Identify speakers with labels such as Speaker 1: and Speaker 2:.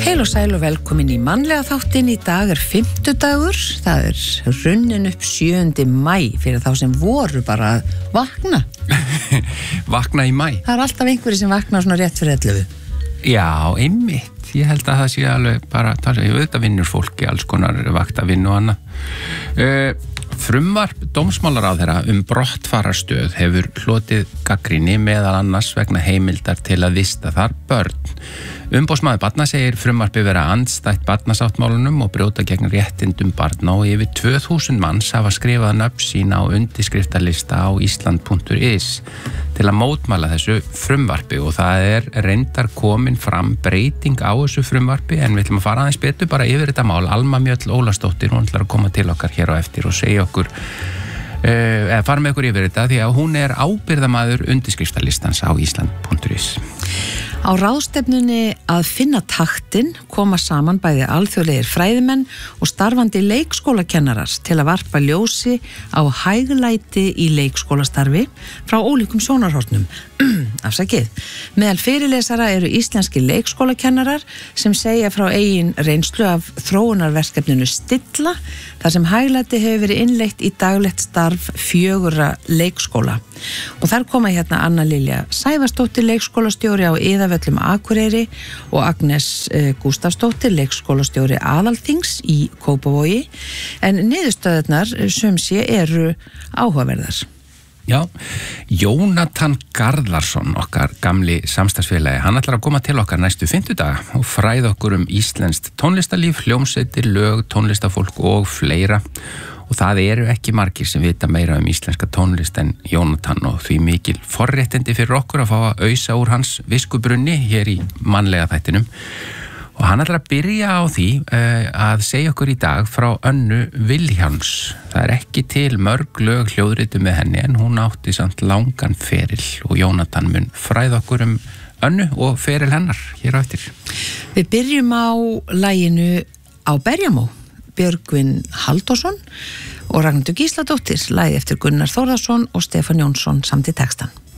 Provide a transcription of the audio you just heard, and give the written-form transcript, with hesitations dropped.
Speaker 1: Heil og sæl og velkomin í mannlega þáttinn. Í dag 50dagur, það runnin upp 7. maí fyrir þá sem voru bara að vakna.
Speaker 2: Vakna í maí?
Speaker 1: Það alltaf einhverjir sem vakna svona rétt fyrir 11.
Speaker 2: Já, einmitt. Ég held að það sé alveg bara, ég veit að vinnur fólki alls konar vaktavinnu og annað. Frumvarp dómsmálaráðherra brottfararstöð hefur hlotið gagnrýni meðal annars vegna heimildar til að vista þar börn. Umboðsmaður barna segir frumvarpið vera andstætt barnasáttmálunum og brjóta gegn réttindum barna og yfir 2000 manns hafa skrifað nöfn sín á undirskriftarlista á island.is til að mótmæla þessu frumvarpi og það reyndar komin fram breyting á þessu frumvarpi en við ætlum að fara aðeins betur bara yfir þetta mál. Alma Mjöll Ólastóttir, hún ætlar að koma til okkar hér á eftir og segja okkur fara með okkur yfir þetta því að hún ábyrgðamaður undirskriftarlistans á island.is.
Speaker 1: Á ráðstefnunni að finna taktinn koma saman bæði alþjóðlegir fræðimenn og starfandi leikskólakennarar til að varpa ljósi á hæglæti í leikskólastarfi frá ólíkum sjónarhornum. Afsakið. Meðal fyrirlesara eru íslenski leikskólakennarar sem segja frá eigin reynslu af þróunarverkefninu Stilla þar sem hæglæti hefur verið innleitt í daglegt starf 4 leikskóla. Og þar koma hérna Anna Lilja Sævarsdóttir, leikskólastjóri á Iðavöllum Akureyri og Agnes Gústafsdóttir, leikskólastjóri Aðalþings í Kópavogi, en niðurstöðurnar sum sé eru áhugaverðar.
Speaker 2: Já, Jónatan Garðarsson, okkar gamli samstarfsfélagi, hann ætlar að koma til okkar næstu 50 daga og fræða okkur íslenskt tónlistarlíf, hljómsveitir, lög, tónlistafólk og fleira. Og það eru ekki margir sem vita meira íslenska tónlist en Jónatan og því mikil forréttindi fyrir okkur að fá að ausa úr hans viskubrunni hér í mannlega þættinum. Og hann ætlar að byrja á því að segja okkur í dag frá Önnu Vilhjálms. Það ekki til mörg lög hljóðritu með henni en hún átti samt langan feril og Jónatan mun fræða okkur Önnu og feril hennar hér á eftir.
Speaker 1: Við byrjum á laginu Á Berjamó. Björgvin Halldórsson og Ragnhildur Gísladóttir, lagið eftir Gunnar Þórðarsson og Stefán Jónsson samt í textan.